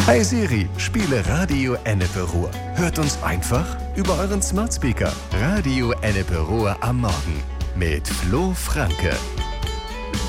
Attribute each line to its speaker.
Speaker 1: Hey Siri, spiele Radio Ennepe Ruhr. Hört uns einfach über euren Smart Speaker. Radio Ennepe Ruhr am Morgen mit Flo Franke.